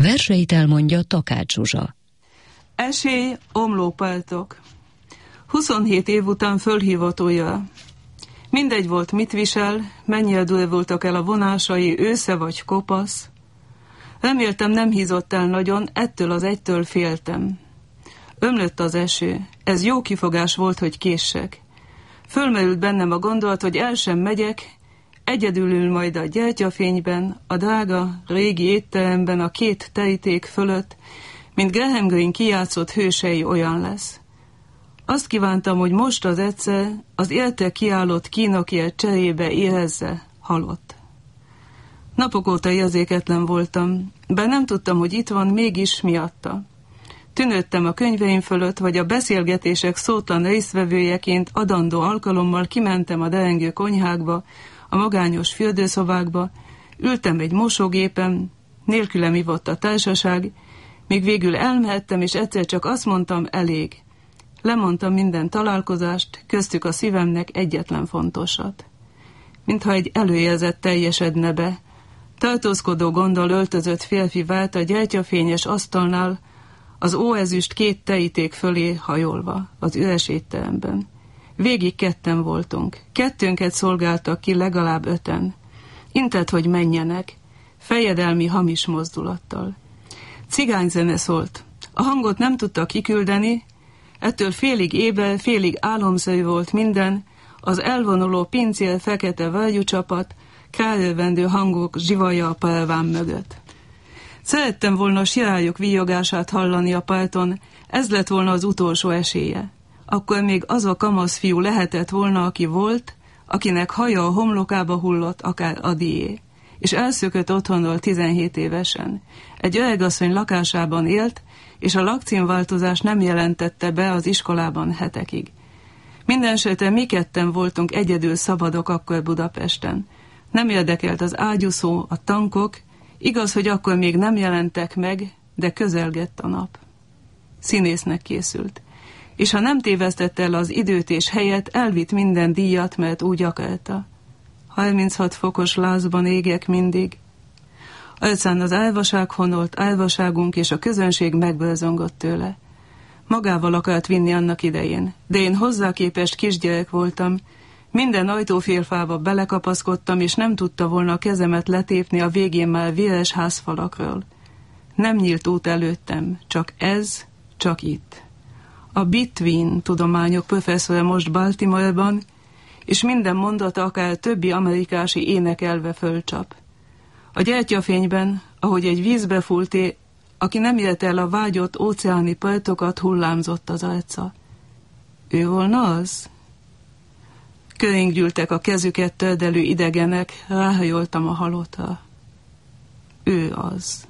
Verseit elmondja Takács Zsuzsa. Esély, omlópáltok. 27 év után fölhívott újra. Mindegy volt, mit visel, mennyire durvultak el a vonásai, ősze vagy kopasz. Reméltem, nem hízott el nagyon, ettől az egytől féltem. Ömlött az eső, ez jó kifogás volt, hogy késsek. Fölmerült bennem a gondolat, hogy el sem megyek, egyedül ül majd a gyertyafényben, a drága, régi étteremben a 2 teríték fölött, mint Graham Greene kijátszott hősei olyan lesz. Azt kívántam, hogy most az egyszer az érte kiállott kínokért cserébe érezze, halott. Napok óta érzéketlen voltam, bár nem tudtam, hogy itt van, mégis miatta. Tűnődtem a könyveim fölött, vagy a beszélgetések szótlan résztvevőjeként adandó alkalommal kimentem a derengő konyhákba, a magányos fürdőszobákba, ültem egy mosógépen, nélkülem ivott a társaság, míg végül elmehettem, és egyszer csak azt mondtam, elég. Lemondtam minden találkozást, köztük a szívemnek egyetlen fontosat. Mintha egy előérzet teljesedne be, tartózkodó gonddal öltözött férfi vált a gyertyafényes asztalnál, az óezüst 2 teríték fölé hajolva, az üres étteremben. Végig 2 voltunk. 2 szolgáltak ki legalább 5-en. Intett, hogy menjenek, fejedelmi hamis mozdulattal. Cigányzene szólt. A hangot nem tudta kiküldeni, ettől félig éber, félig álomszerű volt minden, az elvonuló pincél fekete vágyúcsapat, kárőrvendő hangok zsivaja a parvám mögött. Szerettem volna a sirályok víjogását hallani a parton, ez lett volna az utolsó esélye. Akkor még az a kamasz fiú lehetett volna, aki volt, akinek haja a homlokába hullott, akár Adié, és elszökött otthonról 17 évesen. Egy öregasszony lakásában élt, és a lakcímváltozás nem jelentette be az iskolában hetekig. Mindenesetre mi 2 voltunk egyedül szabadok akkor Budapesten. Nem érdekelt az ágyúszó, a tankok, igaz, hogy akkor még nem jelentek meg, de közelgett a nap. Színésznek készült. És ha nem tévesztette el az időt és helyet, elvitt minden díjat, mert úgy akarta. 36 fokos lázban égek mindig. Arcán az álvaság honolt, álvaságunk, és a közönség megbőzongott tőle. Magával akart vinni annak idején, de én hozzá képest kisgyerek voltam, minden ajtófélfába belekapaszkodtam, és nem tudta volna a kezemet letépni a végén már véres házfalakról. Nem nyílt út előttem, csak ez, csak itt. A Between tudományok professzora most Baltimore-ban, és minden mondata akár többi amerikási énekelve fölcsap. A gyertyafényben, ahogy egy vízbe fulté, aki nem élte el a vágyott óceáni partokat, hullámzott az arca. Ő volna az? Körénk gyűltek a kezüket tördelő idegenek, ráhajoltam a halottra. Ő az.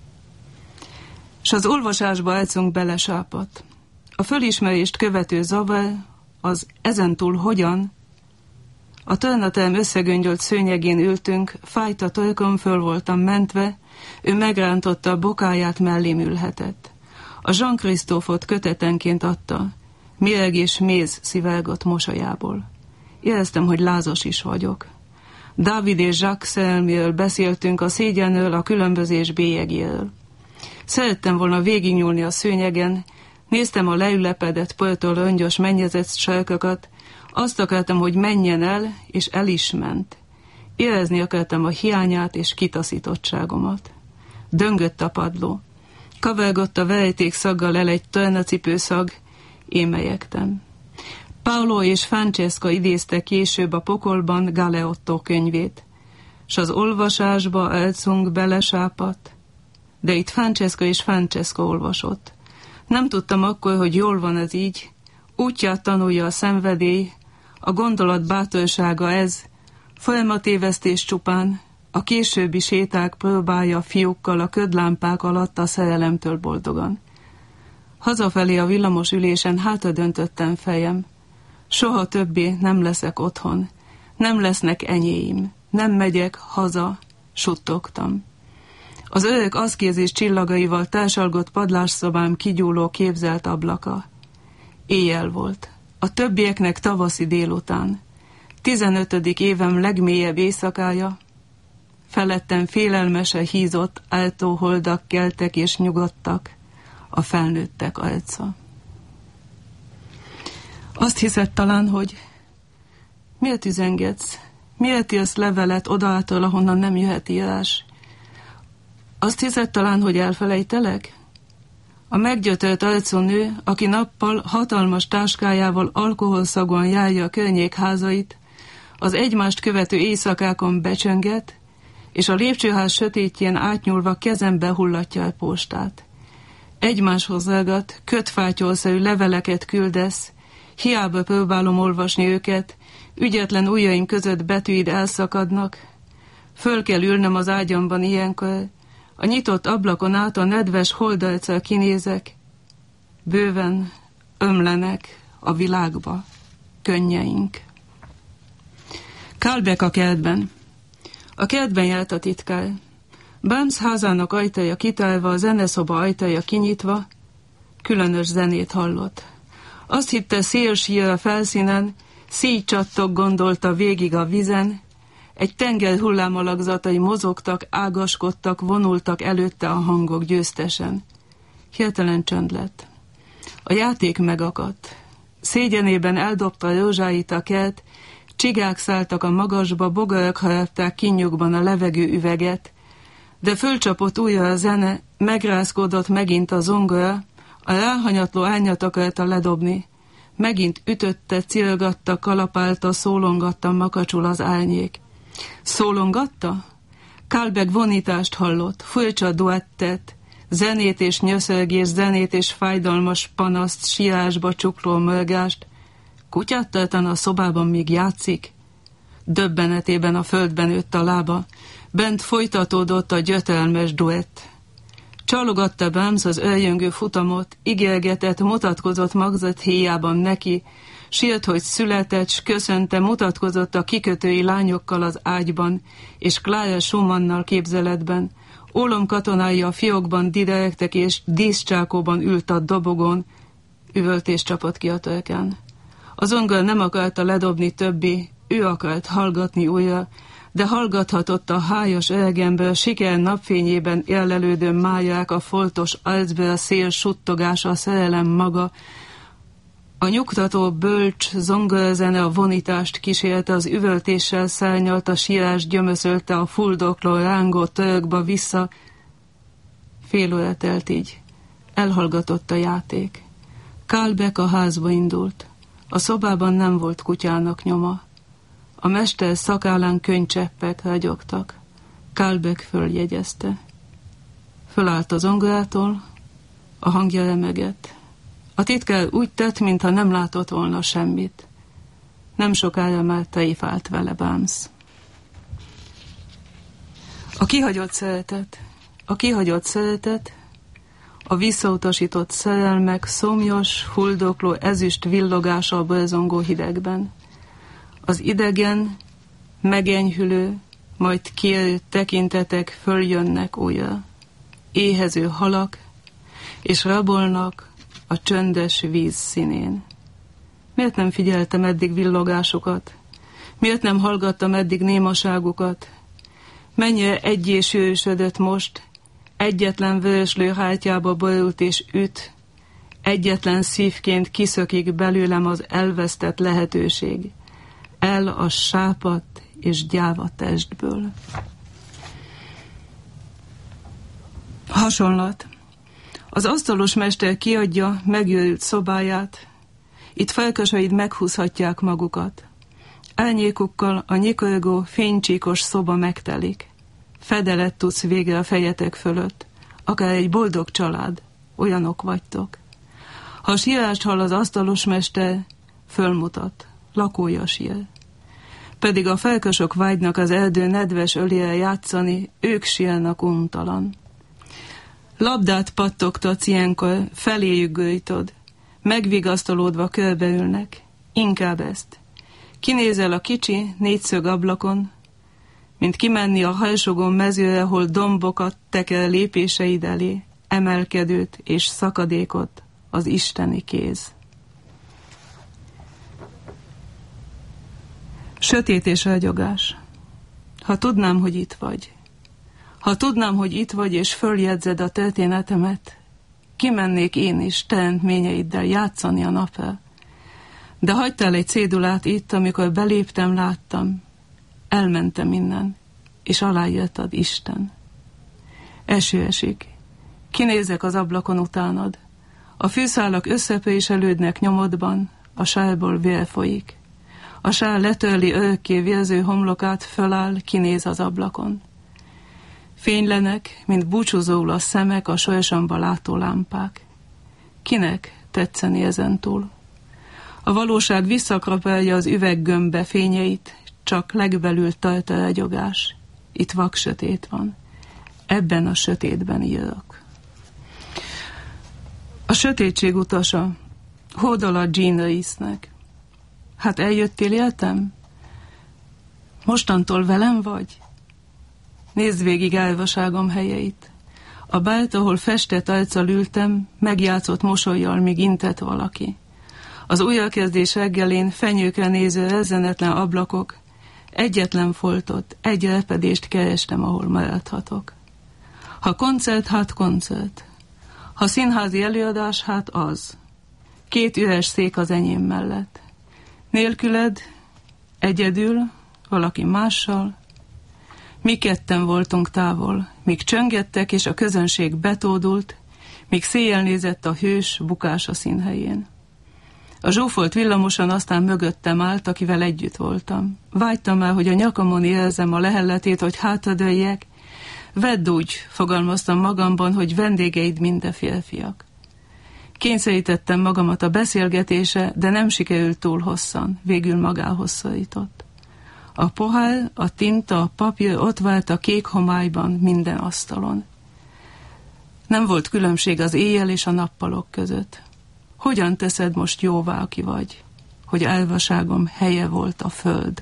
S az olvasásba arcunk belesápadt. A fölismerést követő zavar, az ezentúl hogyan? A tornaterem összegöngyölt szőnyegén ültünk, fájt a torkom, föl voltam mentve, ő megrántotta a bokáját, mellém ülhetett. A Jean Christophe-ot kötetenként adta, méreg és méz szivárgott mosolyából. Éreztem, hogy lázas is vagyok. Dávid és Jacques szerelméről beszéltünk, a szégyenről, a különbözés bélyegéről. Szerettem volna végignyúlni a szőnyegen, néztem a leülepedett portól rongyos mennyezett sarkokat, azt akartam, hogy menjen el, és el is ment. Érezni akartam a hiányát és kitaszítottságomat. Döngött a padló. Kavargott a verejték szaggal el egy tornacipőszag, én melyegtem. Paolo és Francesca idézte később a pokolban Galeotto könyvét, s az olvasásba arcunk belesápadt, de itt Francesca és Francesca olvasott. Nem tudtam akkor, hogy jól van ez így, útját tanulja a szenvedély, a gondolat bátorsága ez, folyamatévesztés csupán, a későbbi séták próbálja a fiúkkal a ködlámpák alatt a szerelemtől boldogan. Hazafelé a villamos ülésen hátra döntöttem fejem. Soha többé nem leszek otthon, nem lesznek enyéim, nem megyek haza, suttogtam. Az örök aszkézis csillagaival társalgott padlásszobám kigyúló képzelt ablaka. Éjjel volt. A többieknek tavaszi délután. 15. évem legmélyebb éjszakája. felettem félelmesen hízott áltóholdak keltek és nyugodtak, a felnőttek arca. Azt hiszed talán, hogy miért üzengetsz, miért írsz levelet odától, ahonnan nem jöhet írás? Azt hiszed talán, hogy elfelejtelek? A meggyötört arcú nő, aki nappal hatalmas táskájával alkoholszagúan járja a környék házait, az egymást követő éjszakákon becsönget, és a lépcsőház sötétjén átnyúlva kezembe hullatja a postát. Egymáshoz ragadt, kötfátyolszerű leveleket küldesz, hiába próbálom olvasni őket, ügyetlen ujjaim között betűid elszakadnak. Föl kell ülnöm az ágyamban ilyenkor, a nyitott ablakon át a nedves holdarccal kinézek, bőven ömlenek a világba könnyeink. Kálbek a kertben. A kertben járt a titkár. Barnes házának ajtaja kitárva, a zeneszoba ajtaja kinyitva, különös zenét hallott. Azt hitte, szél sír a felszínen, szíjcsattog gondolta végig a vízen, egy tenger hullámalakzatai mozogtak, ágaskodtak, vonultak előtte a hangok győztesen. Hirtelen csönd lett. A játék megakadt. Szégyenében eldobta rózsáit a kert, csigák szálltak a magasba, bogarak harapták kínjukban a levegő üveget, de fölcsapott újra a zene, megrázkodott megint a zongora, a ráhanyatló árnyat akarta ledobni. Megint ütötte, cilgatta, kalapálta, szólongatta makacsul az árnyék. Szólongatta? Kálbek vonítást hallott, furcsa duettet, zenét és nyöszörgés, zenét és fájdalmas panaszt, sírásba csukló mörgást. Kutyát tartan a szobában, míg játszik? Döbbenetében a földben nőtt a lába, bent folytatódott a gyötrelmes duett. Csalogatta Barnes az örjöngő futamot, ígérgetett, mutatkozott magzat héjában neki, sírt, hogy született, s köszönte, mutatkozott a kikötői lányokkal az ágyban, és Clara Schumannal képzeletben. Ólom katonái a fiókban diderektek, és díszcsákóban ült a dobogon, üvöltés csapott ki a torkán. Az zongora nem akarta ledobni többé, ő akart hallgatni újra, de hallgathatott a hájas öregemből, siker napfényében érlelődő máják, a foltos arcből, a szél suttogása, a szerelem maga. A nyugtató bölcs zongorazene a vonítást kísérte, az üvöltéssel szárnyalt, a sírás gyömöszölte a fuldokló, rángó törökba vissza. Fél óra telt így. Elhallgatott a játék. Kálbek a házba indult. A szobában nem volt kutyának nyoma. A mester szakállán könycseppek ragyogtak. Kálbek följegyezte. Fölállt a zongorától, a hangja remegett. A titkár úgy tett, mintha nem látott volna semmit. Nem sokára már tréfált vele Barnes. A kihagyott szeretet, a visszautasított szerelmek szomjas, fuldokló ezüst villogása a borzongó hidegben. Az idegen, megenyhülő, majd kérő tekintetek följönnek újra. Éhező halak, és rabolnak a csöndes víz színén. Miért nem figyeltem eddig villogásokat? Miért nem hallgattam eddig némaságukat? Mennyire egyé sűrűsödött most, egyetlen vöröslő hátjába borult és üt, egyetlen szívként kiszökik belőlem az elvesztett lehetőség, el a sápadt és gyáva testből. Hasonlat. Az asztalos mester kiadja megőrült szobáját, itt felkasaid meghúzhatják magukat. Árnyékukkal a nyikorgó, fénycsíkos szoba megtelik. Fedelet tudsz végre a fejetek fölött, akár egy boldog család, olyanok vagytok. Ha sírást hall az asztalos mester, fölmutat, lakója sír. Pedig a felkasok vágynak az erdő nedves ölére játszani, ők sírnak untalan. Labdát pattogtatsz ilyenkor, feléjük gőjtod, megvigasztalódva körbeülnek, inkább ezt. Kinézel a kicsi, négyszög ablakon, mint kimenni a hajsogó mezőre, hol dombokat teker lépéseid elé, emelkedőt és szakadékot az isteni kéz. Sötét és ragyogás. Ha tudnám, hogy itt vagy, Ha tudnám, hogy itt vagy és följegyzed a történetemet, kimennék én is teremtményeiddel játszani a nap el. De hagytál egy cédulát itt, amikor beléptem, láttam. Elmentem innen, és alájött ad Isten. Eső esik. Kinézek az ablakon utánad. A fűszálak összepréselődnek nyomodban, a sálból vér folyik. A sál letörli örökké vérző homlokát, föláll, kinéz az ablakon. Fénylenek, mint búcsúzóul a szemek, a sorsamba látó lámpák. Kinek tetszeni ezentúl? A valóság visszakrapálja az üveggömbbe fényeit, csak legbelül tart a ragyogás. Itt vaksötét van. Ebben a sötétben írok. A sötétség utasa. Hódol a Jean Reese-nek. Hát eljöttél, éltem? Mostantól velem vagy? Nézd végig álvaságom helyeit. A bárt, ahol festett arccal ültem, megjátszott mosollyal, míg intett valaki. Az újrakezdés reggelén fenyőkre néző rezzenetlen ablakok, egyetlen foltot, egy repedést kerestem, ahol maradhatok. Ha koncert, hát koncert. Ha színházi előadás, hát az. 2 üres szék az enyém mellett. Nélküled, egyedül, valaki mással. Mi ketten voltunk távol, míg csöngettek és a közönség betódult, míg széjjel nézett a hős bukás a színhelyén. A zsúfolt villamoson aztán mögöttem állt, akivel együtt voltam. Vágytam el, hogy a nyakamon érzem a lehelletét, hogy hátradőljek. Vedd úgy, fogalmaztam magamban, hogy vendégeid mind férfiak. Kényszerítettem magamat a beszélgetése, de nem sikerült túl hosszan, végül magához szorított. A pohár, a tinta, a papír ott vált a kék homályban minden asztalon. Nem volt különbség az éjjel és a nappalok között. Hogyan teszed most jóvá, aki vagy, hogy álvaságom helye volt a föld?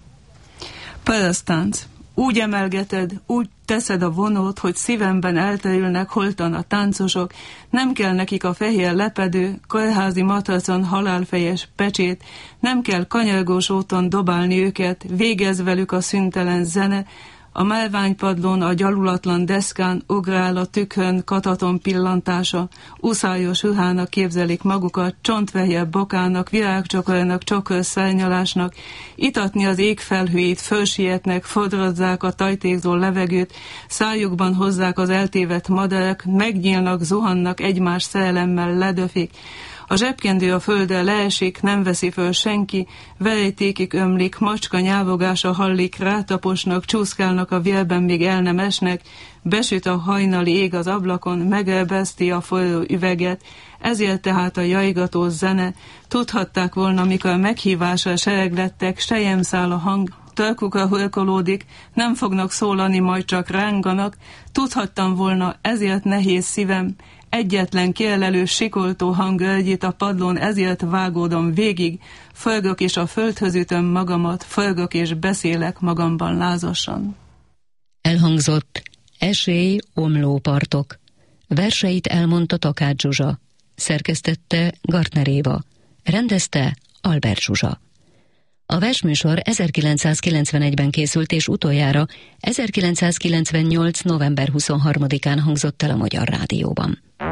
Parasztánc, úgy emelgeted, úgy teszed a vonót, hogy szívemben elterülnek holtan a táncosok, nem kell nekik a fehér lepedő, kórházi matracon halálfejes pecsét, nem kell kanyargós úton dobálni őket, végez velük a szüntelen zene, a márványpadlón, a gyalulatlan deszkán ugrál a tükrön kataton pillantása, uszályos ruhának képzelik magukat, csontfehér bokának, virágcsokornak, csokor-szárnyalásnak, itatni az ég felhőjét, fölsietnek, fodrozzák a tajtékzó levegőt, szájukban hozzák az eltévedt madarak, megnyílnak, zuhannak, egymás szerelemmel ledöfik, a zsebkendő a földre leesik, nem veszi föl senki, verejtékig ömlik, macska nyávogása hallik, rátaposnak, csúszkálnak a vérben, még el nem esnek, besüt a hajnali ég az ablakon, megelbeszti a forró üveget, ezért tehát a jajgató zene, tudhatták volna, mikor meghívásra sereglettek, selyemszál a hang, torkukra hurkolódik, nem fognak szólani, majd csak ránganak, tudhattam volna, ezért nehéz szívem, egyetlen kielelő sikoltó hang örgyít a padlón, ezért vágódom végig, forgok és a földhöz ütöm magamat, forgok és beszélek magamban lázasan. Elhangzott Esély, omlópartok. Verseit elmondta Takács Zsuzsa. Szerkesztette Gartner Éva. Rendezte Albert Zsuzsa. A versműsor 1991-ben készült, és utoljára 1998. november 23-án hangzott el a Magyar Rádióban.